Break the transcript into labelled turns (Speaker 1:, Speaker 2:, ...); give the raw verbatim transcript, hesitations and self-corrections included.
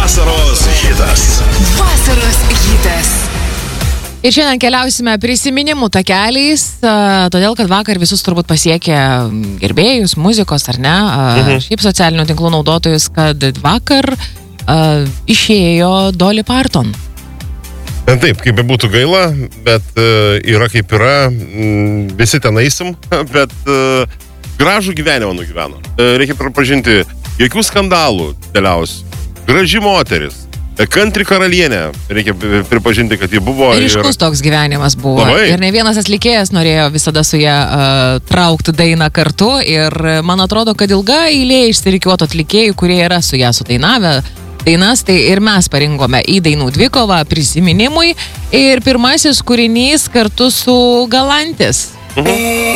Speaker 1: Vasaros hitas.
Speaker 2: Vasaros hitas.
Speaker 3: Ir šiandien keliausime prisiminimų takeliais, a, todėl, kad vakar visus turbūt pasiekė gerbėjus, muzikos, ar ne, a, mhm. šiaip socialinių tinklų naudotojus, kad vakar a, išėjo Dolly Parton.
Speaker 4: Taip, kaip būtų gaila, bet uh, yra kaip yra, mm, visi ten eisim, bet uh, gražų gyvenimą nugyveno. Uh, reikia pripažinti, jokių skandalų dėliausių. Graži moteris. Country karalienė, reikia pripažinti, kad ji buvo.
Speaker 3: Ir iškus ir... toks gyvenimas buvo.
Speaker 4: Labai.
Speaker 3: Ir ne vienas atlikėjas norėjo visada su ją uh, traukti dainą kartu. Ir man atrodo, kad ilga eilė išsirikiuotų atlikėjų, kurie yra su ją sudainavę dainas. Tai ir mes parinkome į dainų dvikovą prisiminimui. Ir pirmasis kūrinys kartu su Galantis.
Speaker 4: Mhm.